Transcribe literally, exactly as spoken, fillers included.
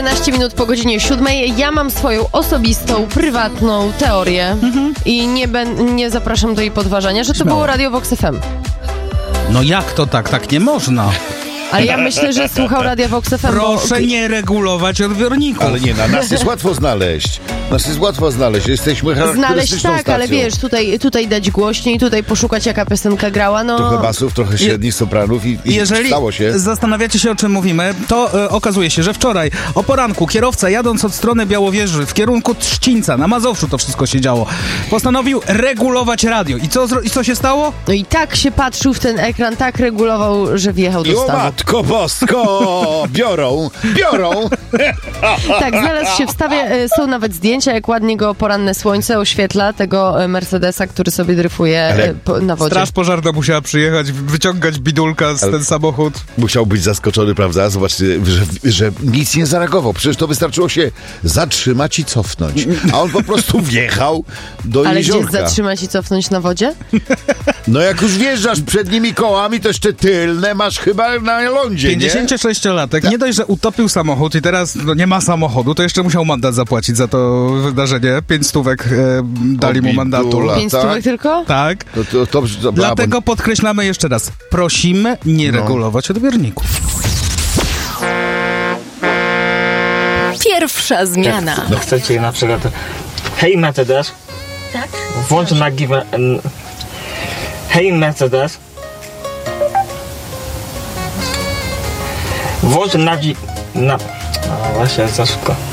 jedenaście minut po godzinie siódmej. Ja mam swoją osobistą, prywatną teorię mhm. i nie, ben, nie zapraszam do jej podważania, że to Śmiało. było Radio Vox F M. No jak to tak? Tak nie można. Ale ja myślę, że słuchał Radia Vox F M. Proszę bo... nie regulować odbiorników. Ale nie, na nas jest łatwo znaleźć. Nas jest łatwo znaleźć. Jesteśmy Znaleźć charakterystyczną tak, stacją. ale wiesz, tutaj, tutaj dać głośniej, tutaj poszukać jaka piosenka grała, no... Trochę basów, trochę średnich sopranów i, i Jeżeli stało się. zastanawiacie się, o czym mówimy, to e, okazuje się, że wczoraj o poranku kierowca jadąc od strony Białowieży w kierunku Trzcińca, na Mazowszu to wszystko się działo, postanowił regulować radio. I co, zro- i co się stało? No i tak się patrzył w ten ekran, tak regulował, że wjechał I do o stawu. matko bosko! Biorą, biorą! Tak, znalazł się w stawie, e, są nawet zdjęcia, jak ładnie go poranne słońce oświetla, tego e, Mercedesa, który sobie dryfuje Ale e, po, na wodzie. Straż pożarna musiała przyjechać, wyciągać bidulka z Ale- ten samochód. Musiał być zaskoczony, prawda? Zobaczcie, że, że nic nie zareagował. Przecież to wystarczyło się zatrzymać i cofnąć. A on po prostu wjechał do Ale gdzie jeziorka. zatrzymać i cofnąć na wodzie? No jak już wjeżdżasz przednimi kołami, to jeszcze tylne masz chyba na lądzie, nie? pięćdziesięciosześciolatek nie dość, że utopił samochód i teraz no, nie ma samochodu, to jeszcze musiał mandat zapłacić za to wydarzenie. Pięć stówek e, dali mu O, mandatu. bidula. Pięć tak? stówek tylko? Tak. To, to, to, to, Dlatego podkreślamy jeszcze raz. Prosimy nie No. regulować odbiorników. Pierwsza zmiana. No. Chcecie na przykład hej Mercedes, Tak? włącz nagrywa... n- Hej Mercedes, włącz nagi... Na... A właśnie, za szybko.